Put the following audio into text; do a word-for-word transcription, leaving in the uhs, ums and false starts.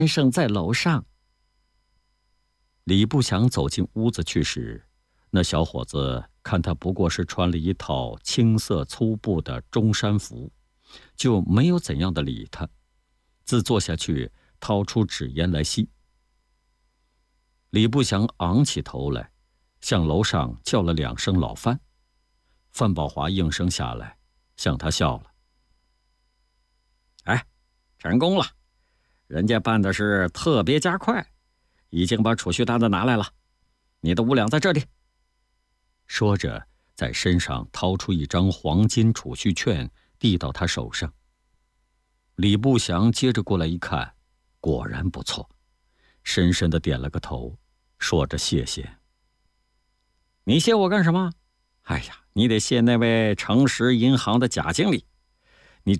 先生在楼上。李不祥走进屋子去时，那小伙子看他不过是穿了一套青色粗布的中山服，就没有怎样的理他，自坐下去掏出纸烟来吸。李不祥昂起头来，向楼上叫了两声老范。范宝华应声下来，向他笑了。哎，成功了，人家办的是特别加快，已经把储蓄单子拿来了，你的五两在这里。说着，在身上掏出一张黄金储蓄券，递到他手上。李不祥接着过来一看，果然不错，深深地点了个头，说着谢谢。你谢我干什么？哎呀，你得谢那位诚实银行的贾经理，